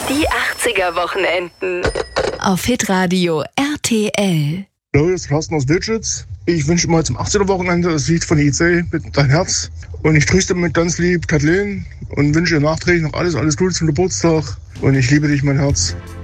Die 80er-Wochenenden. Auf Hitradio RTL. Hallo, hier ist Carsten aus Wildschütz. Ich wünsche mal zum 80er-Wochenende das Lied von der IC mit Dein Herz. Und ich grüße damit ganz lieb Kathleen und wünsche ihr nachträglich noch alles Gute zum Geburtstag. Und ich liebe dich, mein Herz.